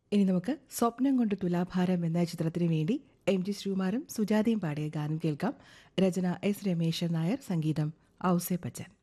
ഇനി നമുക്ക് സ്വപ്നം കൊണ്ട് തുലാഭാരം എന്ന ചിത്രത്തിനു വേണ്ടി എം.ജി. ശ്രീകുമാറും സുജാതയും പാടിയ ഗാനം കേൾക്കാം. രചന എസ് രമേശൻ നായർ, സംഗീതം ഔസേപ്പച്ചൻ.